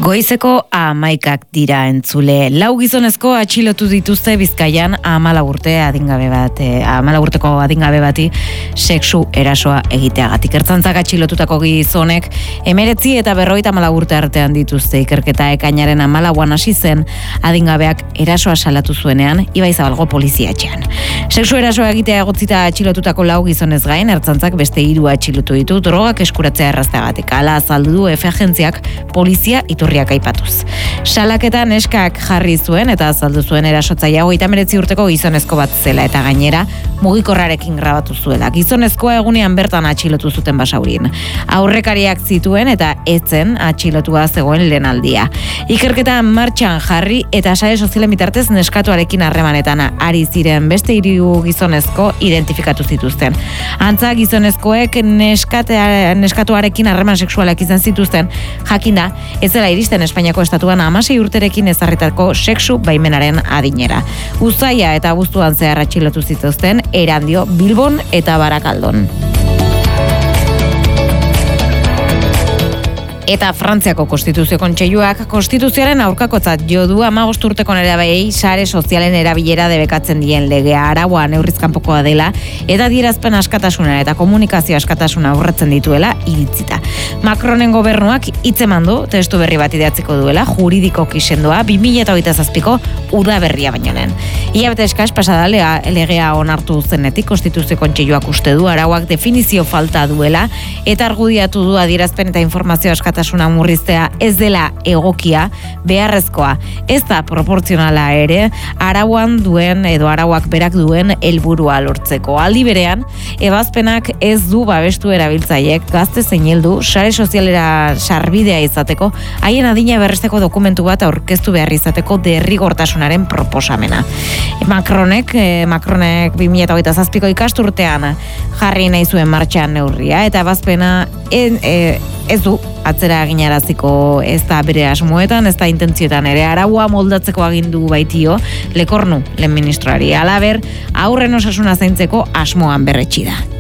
Goizeko 11 dira entzule. 4 gizonezko atxilotu dituzte Bizkaian 14 urteko adingabe bati sexu erasoa egiteagatik. Ertzaintzak atxilotutako gizonek 19 eta 54 urte artean dituzte. Ikerketa ekainaren 14an hasi zen, adingabeak erasoa salatu zuenean Ibaizabalgo poliziatxean. Sexu erasoa egitea egotzita atxilotutako 4 gizonez gain, ertzaintzak beste 3 atxilotu ditu drogak eskuratzea errazteagatik. Hala azaldu du F agentziak polizia iturriak aipatuz. Salaketa neskak jarri zuen eta azaldu zuen erasotzailea 39 urteko gizonezko bat zela eta gainera mugikorrarekin grabatu zuela. Gizonezkoa egunean bertan atxilotu zuten Basaurien. Aurrekariak zituen eta etzen atxilotua zegoen lehenaldia. Ikerketa martxan jarri eta sare sozialen bitartez neskatuarekin harremanetan ari ziren beste 3 gizonezko identifikatu zituzten. Antza gizonezkoek neskatuarekin harreman sexualak izan zituzten, jakinda ez zela iristen Espainiako estatuan 16 urterekin ezarritako sexu baimenaren adinera. Uztaila eta abuztuan zehar atxilotu zituzten Erandio, Bilbon eta Barakaldon. Eta Frantziako Konstituzio Kontseiluak konstituzioaren aurkakotzat jo du 15 urteko nerabeiei sare sozialen erabilera debekatzen dien legea. Araua neurriz kanpokoa dela eta adierazpen askatasuna eta komunikazio askatasuna aurretzen dituela iritzita. Macronen gobernuak hitzeman du testu berri bat idatziko duela juridikoki sendoa 2027ko udaberria bainoen. Hilabete eskas pasada legea onartu zenetik Konstituzio Kontseiluak uste du arauak definizio falta duela eta argudiatu du adierazpen eta informazio askatasuna murriztea ez dela egokia, beharrezkoa. Ez da proportzionala ere arauan duen edo arauak berak duen helburua lortzeko. Aldi berean, ebazpenak ez du babestu erabiltzaileek gazte zein heldu sare sozialera sarbidea izateko, haien adina berresteko dokumentu bat aurkeztu behar izateko derrigortasunaren proposamena. Macronek 2027ko ikasturtean jarri nahi zuen martxan neurria eta ebazpena ez du atzera eginaraziko, ez da bere asmoetan, ez da intentzioetan ere araua moldatzeko agindu baitio Lekornu lehen ministroari. Halaber, aurren osasuna zaintzeko asmoan berretsi da.